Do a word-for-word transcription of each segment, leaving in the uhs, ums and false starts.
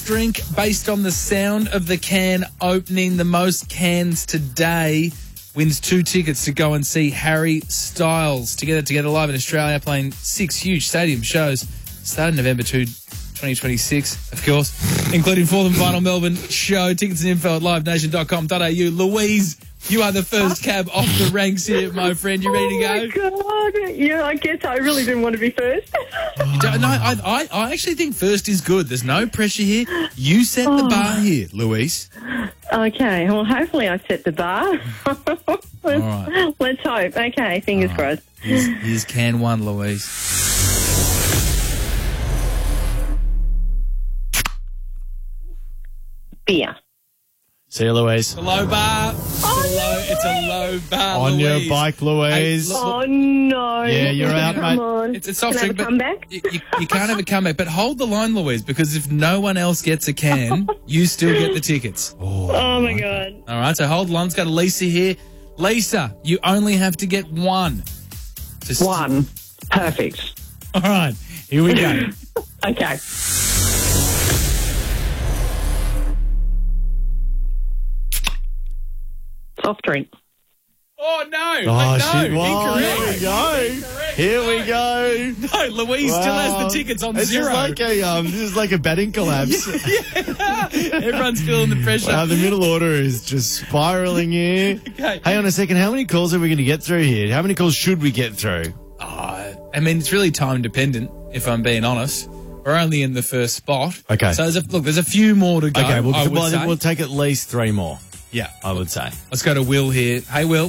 drink based on the sound of the can opening. The most cans today wins two tickets to go and see Harry Styles. Together, Together Live in Australia, playing six huge stadium shows starting November second, twenty twenty-six, of course, including fourth and final Melbourne show. Tickets and info at live nation dot com dot a u. Louise, you are the first cab off the ranks here, my friend. You ready to go? Oh, my God. Yeah, I guess I really didn't want to be first. You don't- no, I, I, I actually think first is good. There's no pressure here. You set the bar here, Louise. Okay, well, hopefully I set the bar. let's, right. let's hope. Okay, fingers crossed. Here's, here's can one, Louise. Beer. See you, Louise. It's a low bar. It's, a, low, it's a low bar, On Louise. your bike, Louise. Hey, look, Oh, no. Yeah, you're out, Come mate. on. It's a soft Can I drink, have a but comeback? you, you, you can't have a comeback. But hold the line, Louise, because if no one else gets a can, you still get the tickets. Oh, my God. All right, so hold the line. Let's go to Lisa here. Lisa, you only have to get one. Just One. Perfect. All right, here we go. Okay. Soft drink. Oh, no. Oh, no, shit. Whoa, here we incorrect. go. Here we go. No, Louise still has Wow. the tickets on This zero. is like a um, this is like a batting collapse. Everyone's feeling the pressure. Wow, the middle order is just spiraling here. Okay. Hang on a second. How many calls are we going to get through here? How many calls should we get through? Oh, I mean, it's really time dependent, if I'm being honest. We're only in the first spot. Okay. So, there's a, look, there's a few more to go. Okay, well, I would well, say. we'll take at least three more. Yeah. I would say. Let's go to Will here. Hey, Will.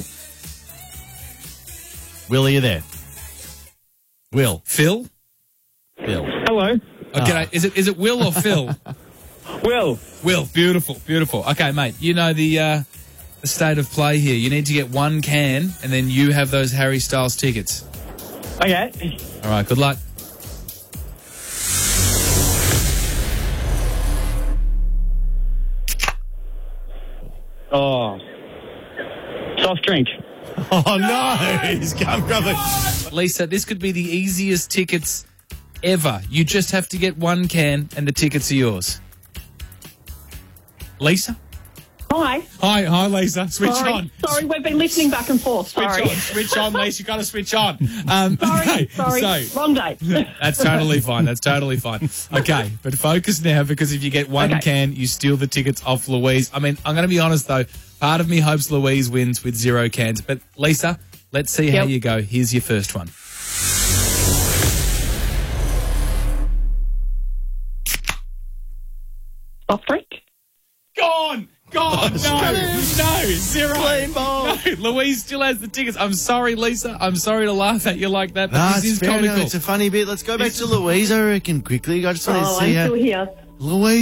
Will, are you there? Will. Phil? Phil. Hello. Okay, is it is it Will or Phil? Will. Will. Beautiful, beautiful. Okay, mate, you know the uh, the state of play here. You need to get one can, and then you have those Harry Styles tickets. Okay. All right, good luck. Oh. Soft drink. Oh, no. He's come from it. Lisa, this could be the easiest tickets ever. You just have to get one can, and the tickets are yours. Lisa? Hi. Hi, hi, Lisa. Switch Sorry. on. Sorry, we've been listening back and forth. Switch Sorry. on, switch on, Lisa. You got to switch on. Um, Sorry. okay, Sorry. so Wrong day. that's totally fine. That's totally fine. Okay, but focus now, because if you get one Okay. can, you steal the tickets off Louise. I mean, I'm going to be honest though. Part of me hopes Louise wins with zero cans. But Lisa, let's see how Yep. you go. Here's your first one. Soft drink. Gone. Gone. No. No. Zero. Clean ball. No. Louise still has the tickets. I'm sorry, Lisa. I'm sorry to laugh at you like that, but Nah, this it's is fair enough. comical. It's a funny bit. Let's go back to Louise, I reckon, quickly. I just want Oh, to I'm see how still here. Louise.